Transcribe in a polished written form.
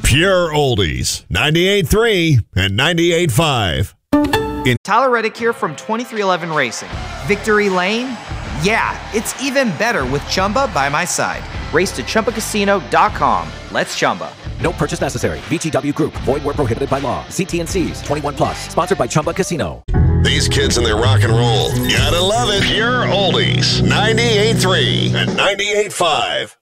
Pure Oldies, 98.3 and 98.5. Tyler Reddick here from 2311 Racing. Victory Lane? Yeah, it's even better with Chumba by my side. Race to ChumbaCasino.com. Let's Chumba. No purchase necessary. VGW Group. Void where prohibited by law. See T&Cs. 21 plus. Sponsored by Chumba Casino. These kids and their rock and roll. You gotta love it. Pure Oldies, 98.3 and 98.5.